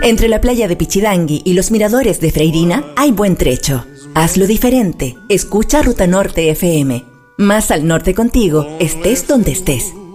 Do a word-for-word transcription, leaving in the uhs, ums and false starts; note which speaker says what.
Speaker 1: Entre la playa de Pichidangui y los miradores de Freirina hay buen trecho. Hazlo diferente. Escucha Ruta Norte F M. Más al norte contigo, estés donde estés.